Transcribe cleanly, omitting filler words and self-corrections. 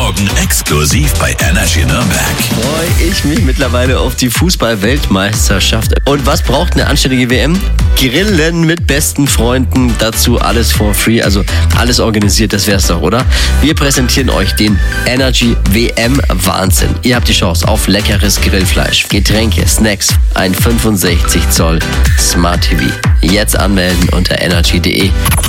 Morgen exklusiv bei Energy Nürnberg. Freue ich mich mittlerweile auf die Fußball-Weltmeisterschaft. Und was braucht eine anständige WM? Grillen mit besten Freunden, dazu alles for free, also alles organisiert, das wär's doch, oder? Wir präsentieren euch den Energy WM Wahnsinn. Ihr habt die Chance auf leckeres Grillfleisch, Getränke, Snacks, ein 65 Zoll Smart TV. Jetzt anmelden unter energy.de.